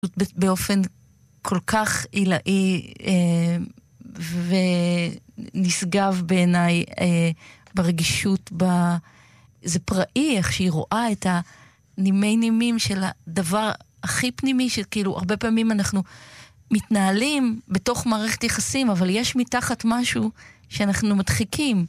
באופן כל כך עילאי ונשגב בעיניי ברגישות, זה פראי איך שהיא רואה את הנימי נימים של הדבר הכי פנימי, שכאילו הרבה פעמים אנחנו מתנהלים בתוך מערכת יחסים, אבל יש מתחת משהו שאנחנו מדחיקים,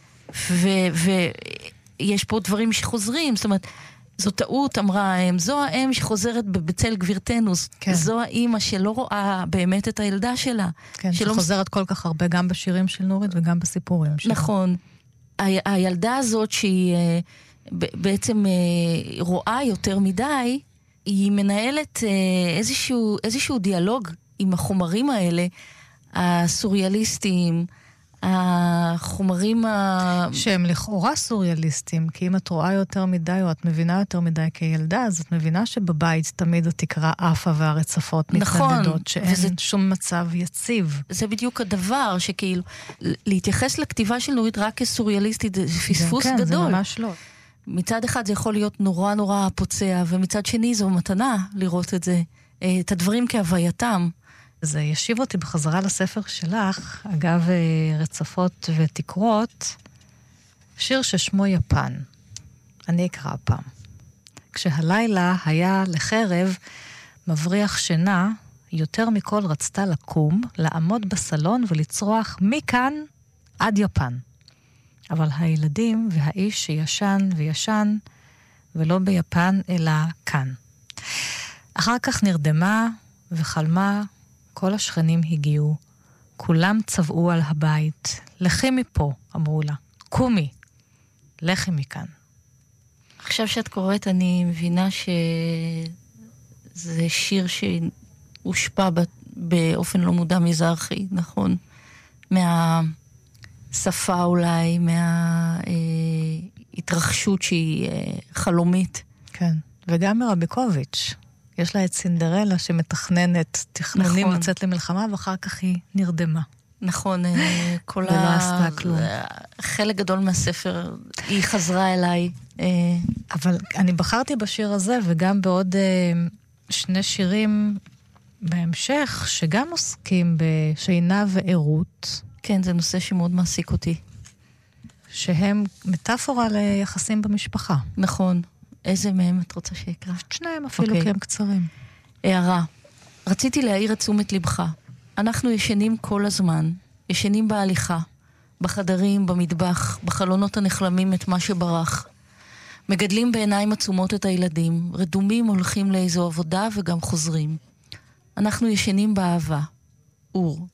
ויש פה דברים שחוזרים, זאת אומרת, זו טעות, אמרה האם, זו האם שחוזרת בצל גבירתנו, כן. זו האמא שלא רואה באמת את הילדה שלה. כן, שחוזרת כל כך הרבה, גם בשירים של נורית וגם בסיפורים שלה. נכון. הילדה הזאת שהיא בעצם רואה יותר מדי, היא מנהלת איזשהו דיאלוג עם החומרים האלה, הסוריאליסטיים, החומרים שהם לכאורה סוריאליסטים, כי אם את רואה יותר מדי או את מבינה יותר מדי כילדה, אז את מבינה שבבית תמיד התקרה עפה והרצפות מתנדדות, שאין שום מצב יציב. זה בדיוק הדבר, שכאילו, להתייחס לכתיבה של נורית רק כסוריאליסטית, זה פספוס גדול. כן, זה ממש לא. מצד אחד זה יכול להיות נורא נורא פוצע, ומצד שני זו מתנה לראות את זה, את הדברים כהווייתם. זה ישיב אותי בחזרה לספר שלך, אגב רצפות ותקרות, שיר ששמו יפן. אני אקרא פעם. כשהלילה היה לחרב מבריח שינה, יותר מכל רצתה לקום, לעמוד בסלון ולצרוח מכאן עד יפן. אבל הילדים והאיש שישן וישן, ולא ביפן אלא כאן. אחר כך נרדמה וחלמה, כל השכנים הגיעו, כולם צבעו על הבית, לכי מפה, אמרו לה, קומי, לכי מכאן. עכשיו שאת קוראת, אני מבינה שזה שיר שהושפע באופן לא מודע מזרחי, נכון? מהשפה אולי, מההתרחשות שהיא חלומית. כן, וגם מרביקוביץ'. יש לה את סינדרלה שמתכננת תכנונים נכון. לצאת למלחמה, ואחר כך היא נרדמה. נכון, כל ולא עשתה כלום. חלק גדול מהספר, היא חזרה אליי. אבל אני בחרתי בשיר הזה, וגם בעוד שני שירים בהמשך, שגם עוסקים בשינה ועירות. כן, זה נושא שמאוד מעסיק אותי. שהם מטאפורה ליחסים במשפחה. נכון. איזה מהם את רוצה שיקרא? שניים אפילו, כי הם קצרים. הערה. רציתי להעיר את תשומת לבך. אנחנו ישנים כל הזמן. ישנים בהליכה. בחדרים, במטבח, בחלונות הנחלמים את מה שברח. מגדלים בעיניים עצומות את הילדים. רדומים הולכים לאיזו עבודה וגם חוזרים. אנחנו ישנים באהבה. אור.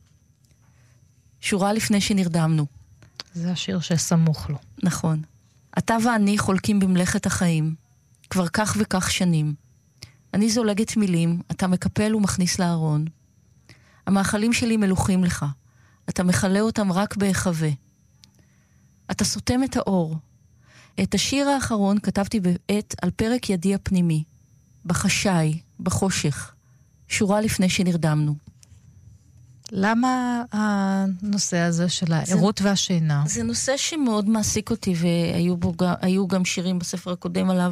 שורה לפני שנרדמנו. זה השיר שסמוך לו. נכון. אתה ואני חולקים במלאכת החיים, כבר כך וכך שנים. אני זולגת מילים, אתה מקפל ומכניס לארון. המאכלים שלי מלוכים לך, אתה מחלה אותם רק בהיחווה. אתה סותם את האור. את השיר האחרון כתבתי בעת על פרק ידי הפנימי, בחשאי, בחושך, שורה לפני שנרדמנו. למה הנושא הזה של העירות והשינה? זה נושא שמאוד מעסיק אותי, והיו גם שירים בספר הקודם עליו.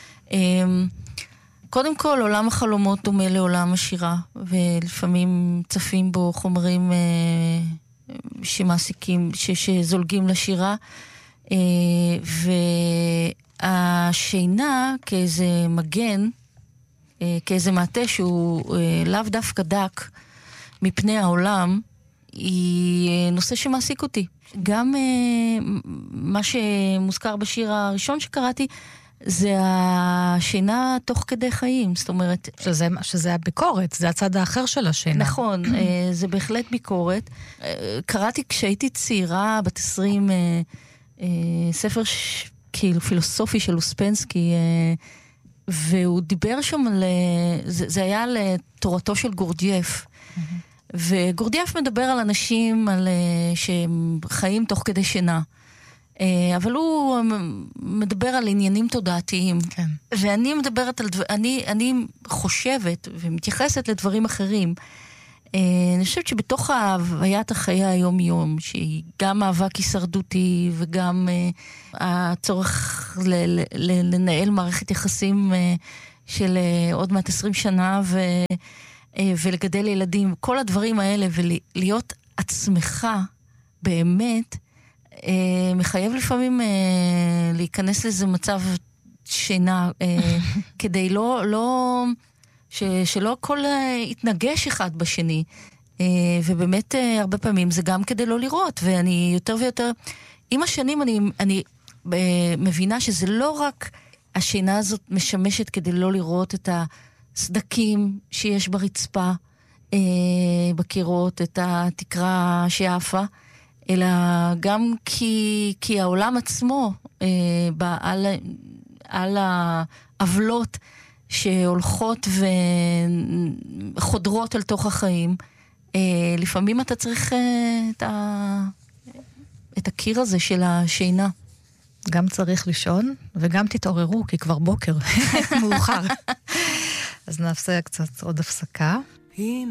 קודם כל, עולם החלומות דומה לעולם השירה, ולפעמים צפים בו חומרים שמעסיקים, שזולגים לשירה, והשינה כאיזה מגן, כאיזה מעטה שהוא לאו דווקא דק, מפני העולם, היא נושא שמעסיק אותי. גם מה שמוזכר בשיר הראשון שקראתי, זה השינה תוך כדי חיים, זאת אומרת... שזה הביקורת, זה הצד האחר של השינה. נכון, זה בהחלט ביקורת. קראתי כשהייתי צעירה, בת 20, ספר כאילו פילוסופי של אוספנסקי, והוא דיבר שם על... זה היה על תורתו של גורדייף. וגורדייף מדבר על אנשים שהם חיים תוך כדי שינה. אבל הוא מדבר על עניינים תודעתיים. כן. ואני מדברת על אני חושבת ומתייחסת לדברים אחרים. אני חושבת שבתוך הוויית החיי היום-יום, שהיא גם מאבק הישרדותי וגם הצורך לנהל מערכת יחסים של עוד מעט 20 שנה, ולגדל ילדים, כל הדברים האלה, ולהיות עצמך באמת, מחייב לפעמים להיכנס לאיזה מצב שינה, כדי שלא הכל יתנגש אחד בשני. ובאמת הרבה פעמים זה גם כדי לא לראות, ואני יותר ויותר, עם השנים אני מבינה שזה לא רק השינה הזאת משמשת כדי לא לראות את הסדקים שיש ברצפה, בקירות, את התקרה שעפה, אלא גם כי העולם עצמו, על העוולות שהולכות וחודרות על תוך החיים, לפעמים אתה צריך את הקיר הזה של השינה. גם צריך לישון, וגם תתעוררו, כי כבר בוקר, מאוחר. אז נעשה קצת עוד הפסקה.